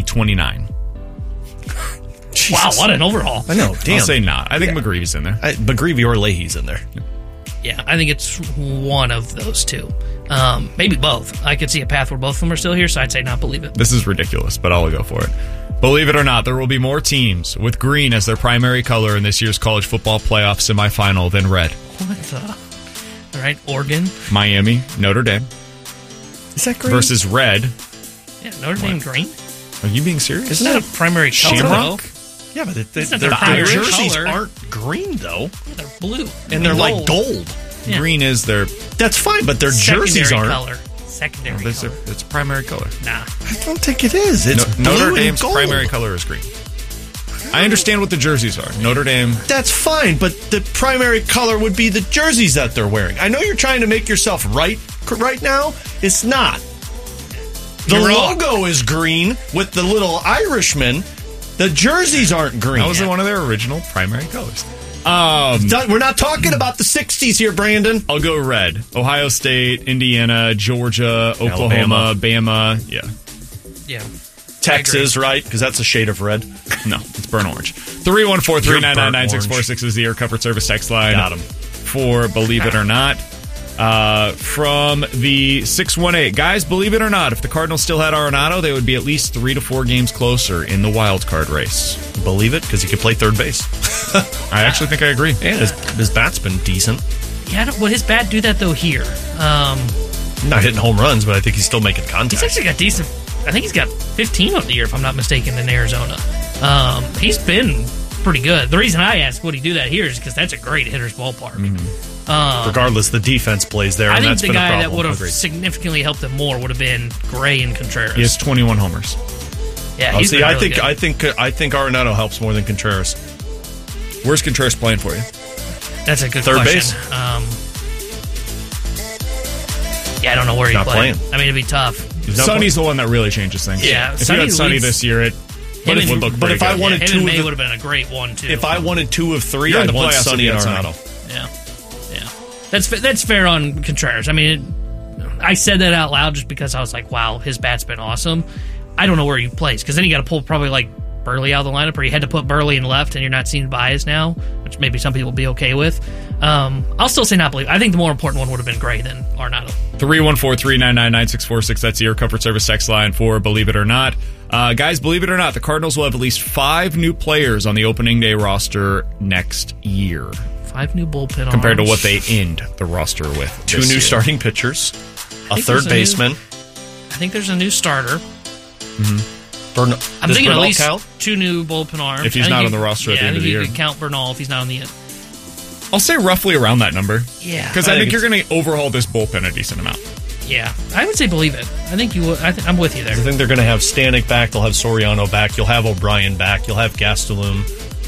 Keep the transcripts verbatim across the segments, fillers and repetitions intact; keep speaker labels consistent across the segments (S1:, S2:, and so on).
S1: twenty-nine.
S2: Wow, what an overhaul.
S3: I know, damn.
S1: I'll say not. I think yeah. McGreevy's in there.
S3: I, McGreevy or Leahy's in there.
S2: Yeah, I think it's one of those two. Um, maybe both. I could see a path where both of them are still here, so I'd say not believe it.
S1: This is ridiculous, but I'll go for it. Believe it or not, there will be more teams with green as their primary color in this year's college football playoff semifinal than red.
S2: What the? All right, Oregon.
S1: Miami, Notre Dame.
S3: Is that green?
S1: Versus red.
S2: Yeah, Notre Dame green.
S1: Are you being serious?
S2: Isn't that a primary color,
S1: Shamrock?
S2: though?
S3: Yeah, but they,
S2: It's not
S3: their,
S2: their
S3: their
S2: primary
S3: jerseys
S2: color.
S3: aren't green, though.
S2: Yeah, they're blue.
S3: And they're like gold.
S2: Yeah.
S1: Green is their...
S3: That's fine, but their
S2: Secondary
S3: jerseys aren't.
S2: color. Secondary
S1: No, it's,
S2: color.
S1: a, it's primary color.
S2: Nah.
S3: I don't think it is. It's
S1: No,
S3: blue
S1: Notre
S3: and
S1: Dame's
S3: gold.
S1: primary color is green. I understand what the jerseys are. Notre Dame...
S3: That's fine, but the primary color would be the jerseys that they're wearing. I know you're trying to make yourself right right now. It's not. The
S2: You're wrong.
S3: logo is green with the little Irishman. The jerseys aren't green.
S1: That was one of their original primary colors. Um,
S3: We're not talking about the sixties here, Brandon.
S1: I'll go red. Ohio State, Indiana, Georgia, Oklahoma,
S3: Alabama.
S1: Bama. Yeah.
S2: Yeah.
S3: Texas, right? Because that's a shade of red.
S1: No, it's burnt orange. three one four, three nine nine, nine six four six is the Air Comfort Service text line.
S3: Got 'em.
S1: For Believe It or Not. Uh, from the six one eight. Guys, believe it or not, if the Cardinals still had Arenado, they would be at least three to four games closer in the wild card race.
S3: Believe it, because he could play third base.
S1: I actually think I agree.
S3: And his, his bat's been decent.
S2: Yeah, I don't- would his bat do that, though, here? Um,
S3: Not hitting home runs, but I think he's still making contact.
S2: he's actually got decent... I think he's got fifteen on the year, if I'm not mistaken, in Arizona. Um, he's been pretty good. The reason I asked would he do that here is because that's a great hitter's ballpark.
S3: Mm-hmm.
S2: Um,
S3: Regardless, the defense plays there,
S2: I
S3: and
S2: think
S3: that's
S2: the
S3: been a
S2: guy
S3: problem.
S2: that would have
S3: Agreed.
S2: significantly helped him more would have been Gray and Contreras.
S1: He has twenty-one homers.
S2: Yeah,
S3: Oh,
S2: he's
S3: see,
S2: been
S3: I
S2: really
S3: think
S2: good.
S3: I think I think Arenado helps more than Contreras.
S1: Where's Contreras playing for you?
S2: That's a good
S3: Third
S2: question. Um, yeah, I don't know where he's
S3: Not
S2: playing.
S3: playing.
S2: I mean, it'd be tough.
S3: He's not
S1: Sonny's the one that really changes things.
S2: Yeah,
S1: if
S2: Sonny
S1: you had Sonny
S2: leads-
S1: this year, it
S2: Him
S1: would
S2: and-
S1: look
S3: but
S1: pretty
S3: if I
S1: good.
S3: wanted
S2: yeah, him
S3: two
S2: and
S3: of
S2: May
S3: the-
S2: would have been a great one too.
S3: If I wanted two of three,
S1: You're in
S3: I'd
S1: the
S3: want
S1: playoffs
S3: Sonny
S1: if
S3: and
S1: you had
S3: Arenado.
S2: yeah, yeah, that's fa- that's fair on Contreras. I mean, it, I said that out loud just because I was like, wow, his bat's been awesome. I don't know where he plays because then you got to pull probably like Burley out of the lineup, or you had to put Burley in left, and you're not seeing Baez now, which maybe some people will be okay with. Um, I'll still say not believe. I think the more important one would have been Gray than Arenado.
S1: three one four, three nine nine, nine six four six. That's the Air Comfort Service text line for Believe It or Not. Uh, guys, believe it or not, the Cardinals will have at least five new players on the opening day roster next year
S2: Five new bullpen
S1: compared to
S2: arms.
S1: what they end the roster with.
S3: Two
S1: this
S3: new
S1: year.
S3: starting pitchers, a
S2: think
S3: third
S2: there's a new-
S3: baseman.
S2: I think there's a new starter.
S3: Bern-
S2: I'm
S3: does
S2: thinking at
S3: Bernal
S2: least
S3: count?
S2: two new bullpen arms.
S1: If he's
S2: I think
S1: not
S2: you-
S1: on the roster at
S2: yeah,
S1: the
S2: I
S1: end of
S2: think
S1: the
S2: you
S1: year.
S2: could count Bernal if he's not on the.
S1: I'll say roughly around that number.
S2: Yeah,
S1: Because
S3: I
S1: I, think,
S3: think
S1: you're going to overhaul this bullpen a decent amount.
S2: yeah. I would say believe it. I think you. would. I th- I'm with you there.
S3: I think they're going to have Stanek back. They'll have Soriano back. You'll have O'Brien back. You'll have Gastelum.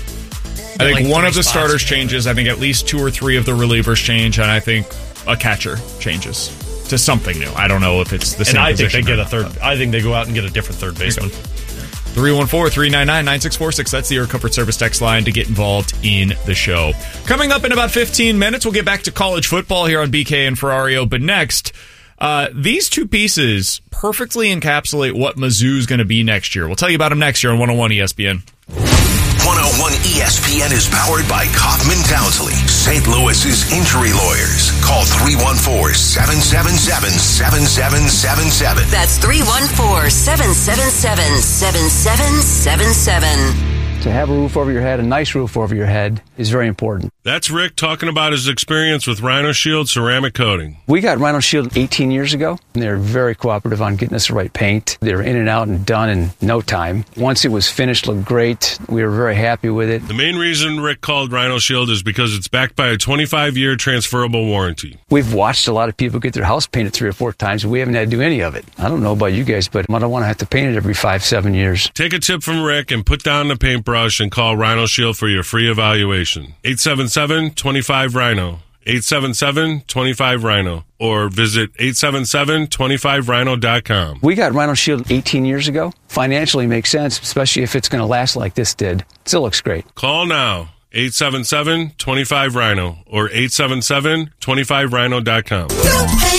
S1: I think
S2: like
S1: one
S2: three
S1: of the
S2: spots.
S1: starters changes. I think at least two or three of the relievers change, and I think a catcher changes to something new. I don't know if it's the
S3: And
S1: same
S3: I think they
S1: position
S3: get
S1: or
S3: a
S1: not,
S3: third.
S1: but-
S3: I think they go out and get a different third baseman.
S1: three one four, three nine nine, nine six four six. That's the Air Comfort Service text line to get involved in the show. Coming up in about fifteen minutes, we'll get back to college football here on B K and Ferrario. But next, uh, these two pieces perfectly encapsulate what Mizzou's going to be next year. We'll tell you about them next year on one oh one E S P N.
S4: one oh one E S P N is powered by Kaufman Townsley, Saint Louis's injury lawyers. Call three one four, seven seven seven, seven seven seven seven.
S5: That's three one four, seven seven seven, seven seven seven seven.
S6: To have a roof over your head, a nice roof over your head, is very important.
S7: That's Rick talking about his experience with Rhino Shield ceramic coating.
S6: We got Rhino Shield eighteen years ago, and they're very cooperative on getting us the right paint. They were in and out and done in no time. Once it was finished, looked great. We were very happy with it.
S7: The main reason Rick called Rhino Shield is because it's backed by a twenty-five year transferable warranty.
S6: We've watched a lot of people get their house painted three or four times, and we haven't had to do any of it. I don't know about you guys, but I don't want to have to paint it every five, seven years.
S7: Take a tip from Rick and put down the paintbrush and call Rhino Shield for your free evaluation. eight seven seven, two five, Rhino. eight seven seven, two five, Rhino. Or visit eight seven seven, two five rhino dot com.
S6: We got Rhino Shield eighteen years ago. Financially makes sense, especially if it's going to last like this did. Still looks great.
S7: Call now. eight seven seven, two five, Rhino. Or eight seven seven, two five rhino dot com.
S5: Don't pay